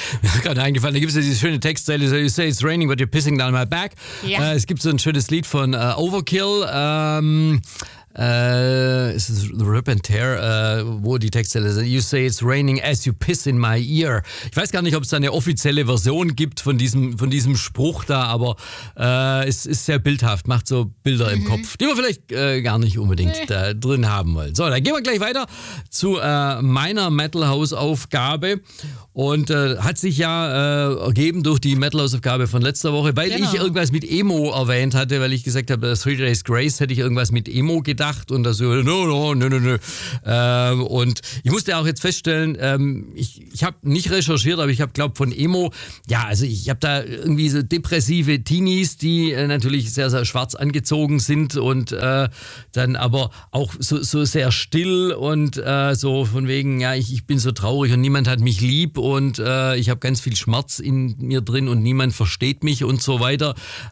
Mir ist gerade eingefallen, da gibt es ja diese schöne Textzeile, so, you say it's raining, but you're pissing down my back. Ja. Es gibt so ein schönes Lied von Overkill, es ist The Rip and Tear, wo die Textzeile ist, you say it's raining as you piss in my ear. Ich weiß gar nicht, ob es da eine offizielle Version gibt von diesem Spruch da, aber es ist sehr bildhaft, macht so Bilder im Kopf, die wir vielleicht gar nicht unbedingt da drin haben wollen. So, dann gehen wir gleich weiter zu meiner Metal-Hausaufgabe. Und hat sich ja ergeben durch die Metal-Hausaufgabe von letzter Woche, weil ich irgendwas mit Emo erwähnt hatte, weil ich gesagt habe, 3 Days Grace hätte ich irgendwas mit Emo gedacht und das so, no. Und ich musste auch jetzt feststellen, ich habe nicht recherchiert, aber ich habe, glaube von Emo, ja, also ich habe da irgendwie so depressive Teenies, die natürlich sehr, sehr schwarz angezogen sind und dann aber auch so sehr still und so von wegen, ja, ich bin so traurig und niemand hat mich lieb und ich habe ganz viel Schmerz in mir drin und niemand versteht mich und so weiter.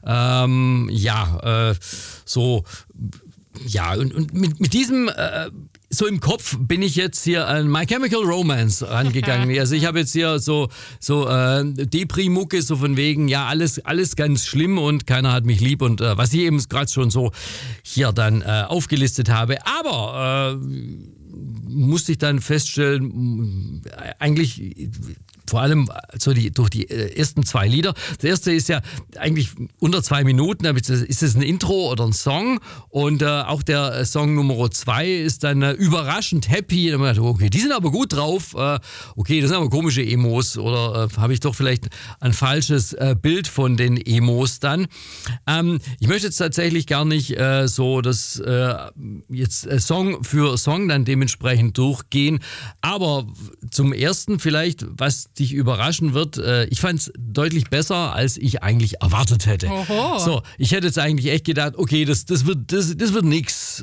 Und mit diesem so im Kopf bin ich jetzt hier an My Chemical Romance rangegangen. Also ich habe jetzt hier so Depri-Mucke, so von wegen, ja, alles ganz schlimm und keiner hat mich lieb und was ich eben gerade schon so hier dann aufgelistet habe. Aber musste ich dann feststellen, eigentlich vor allem durch die ersten 2 Lieder. Das erste ist ja eigentlich unter 2 Minuten, ist es ein Intro oder ein Song und auch der Song Nummer 2 ist dann überraschend happy. Da habe ich gedacht, okay, die sind aber gut drauf. Okay, das sind aber komische Emos oder habe ich doch vielleicht ein falsches Bild von den Emos dann. Ich möchte jetzt tatsächlich gar nicht so das jetzt Song für Song dann dementsprechend durchgehen, aber zum ersten vielleicht, was dich überraschen wird, ich fand es deutlich besser, als ich eigentlich erwartet hätte. Oho. So, ich hätte jetzt eigentlich echt gedacht, okay, das wird nix,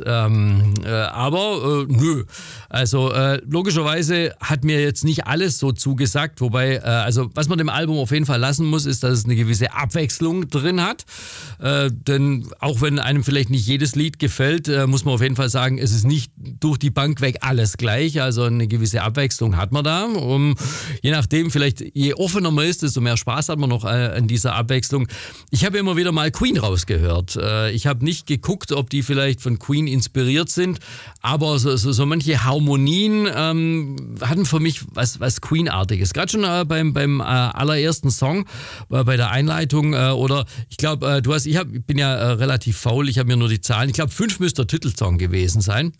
aber nö. Also logischerweise hat mir jetzt nicht alles so zugesagt, wobei, also was man dem Album auf jeden Fall lassen muss, ist, dass es eine gewisse Abwechslung drin hat, denn auch wenn einem vielleicht nicht jedes Lied gefällt, muss man auf jeden Fall sagen, es ist nicht durch die Bank weg alles gleich, also eine gewisse Abwechslung hat man da, je nachdem, vielleicht je offener man ist, desto mehr Spaß hat man noch an dieser Abwechslung. Ich habe immer wieder mal Queen rausgehört. Ich habe nicht geguckt, ob die vielleicht von Queen inspiriert sind, aber so manche Harmonien hatten für mich was Queen-artiges. Gerade schon beim allerersten Song, bei der Einleitung oder ich glaube, ich bin ja relativ faul, ich habe mir nur die Zahlen, ich glaube 5 müsste der Titelsong gewesen sein.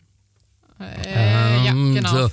Ja, genau.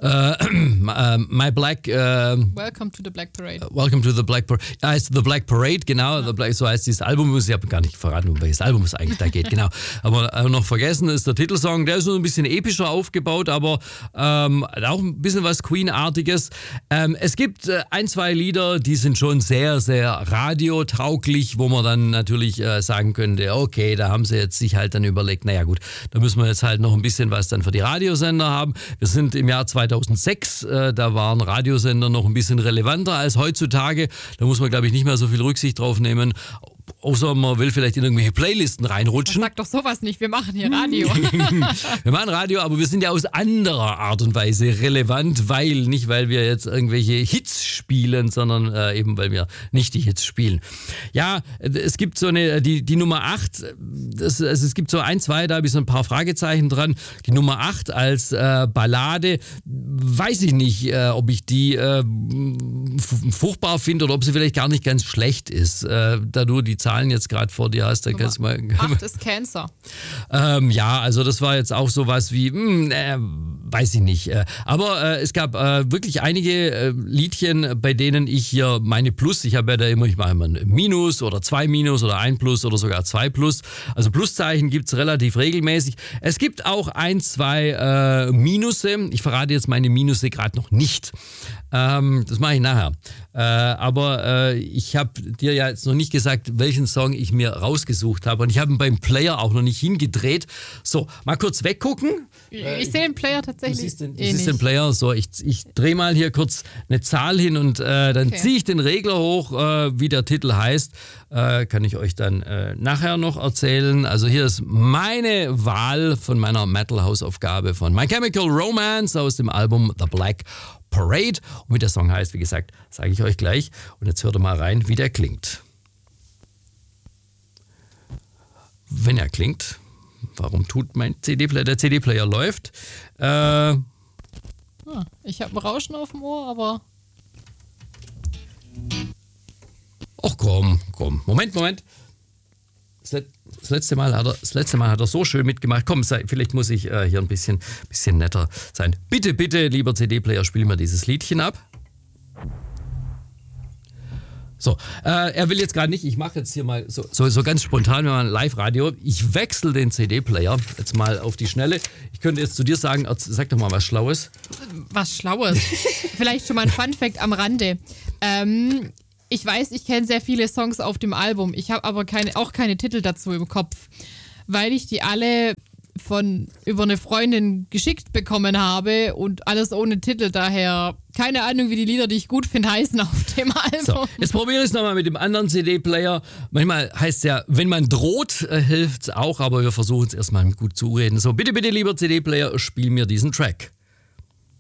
My Black... Welcome to the Black Parade. Welcome to the Black Parade. Ja, heißt The Black Parade, genau. Ja. So heißt dieses Album. Ich habe gar nicht verraten, um welches Album es eigentlich da geht. Genau. Aber noch vergessen ist der Titelsong. Der ist so ein bisschen epischer aufgebaut, aber auch ein bisschen was Queen-artiges. Es gibt 1, 2 Lieder, die sind schon sehr, sehr radiotauglich, wo man dann natürlich sagen könnte, okay, da haben sie jetzt sich halt dann überlegt, naja gut, da müssen wir jetzt halt noch ein bisschen was dann für die Radiosender haben. Wir sind im Jahr 2006, da waren Radiosender noch ein bisschen relevanter als heutzutage. Da muss man, glaube ich, nicht mehr so viel Rücksicht drauf nehmen. Außer man will vielleicht in irgendwelche Playlisten reinrutschen. Sag doch sowas nicht, wir machen hier Radio. Wir machen Radio, aber wir sind ja aus anderer Art und Weise relevant, nicht weil wir jetzt irgendwelche Hits spielen, sondern eben weil wir nicht die Hits spielen. Ja, es gibt so die Nummer 8, es gibt so 1, 2, da habe ich so ein paar Fragezeichen dran. Die Nummer 8 als Ballade, weiß ich nicht, ob ich die furchtbar finde oder ob sie vielleicht gar nicht ganz schlecht ist, da du die Zahlen jetzt gerade vor dir hast, dann kannst du mal... 8 ist Cancer. Ja, also das war jetzt auch sowas wie, weiß ich nicht. Aber es gab wirklich einige Liedchen, bei denen ich hier meine Plus, ich habe ja da ich mache immer ein Minus oder 2 Minus oder 1 Plus oder sogar 2 Plus. Also Pluszeichen gibt es relativ regelmäßig. Es gibt auch 1, 2 Minusse. Ich verrate jetzt meine Minusse gerade noch nicht. Das mache ich nachher. Aber ich habe dir ja jetzt noch nicht gesagt, welchen Song ich mir rausgesucht habe. Und ich habe ihn beim Player auch noch nicht hingedreht. So, mal kurz weggucken. Ich sehe den Player tatsächlich. Du siehst den Player. So, ich drehe mal hier kurz eine Zahl hin und dann ziehe ich den Regler hoch, wie der Titel heißt. Kann ich euch dann nachher noch erzählen. Also hier ist meine Wahl von meiner Metal-Hausaufgabe von My Chemical Romance aus dem Album The Black Parade. Und wie der Song heißt, wie gesagt, sage ich euch gleich. Und jetzt hört ihr mal rein, wie der klingt. Wenn er klingt, warum tut mein CD-Player? Der CD-Player läuft. Ich habe ein Rauschen auf dem Ohr, aber... Ach komm. Moment. Das letzte Mal hat er so schön mitgemacht. Komm, vielleicht muss ich hier ein bisschen netter sein. Bitte, lieber CD-Player, spiel mir dieses Liedchen ab. So, er will jetzt gerade nicht, ich mache jetzt hier mal so ganz spontan, wenn man Live-Radio, ich wechsle den CD-Player jetzt mal auf die Schnelle. Ich könnte jetzt zu dir sagen, sag doch mal was Schlaues. Was Schlaues. Vielleicht schon mal ein Fun-Fact am Rande. Ich weiß, ich kenne sehr viele Songs auf dem Album. Ich habe aber auch keine Titel dazu im Kopf, weil ich die alle über eine Freundin geschickt bekommen habe und alles ohne Titel. Daher keine Ahnung, wie die Lieder, die ich gut finde, heißen auf dem Album. So, jetzt probiere ich es nochmal mit dem anderen CD-Player. Manchmal heißt es ja, wenn man droht, hilft es auch, aber wir versuchen es erstmal gut zu reden. So, bitte, lieber CD-Player, spiel mir diesen Track.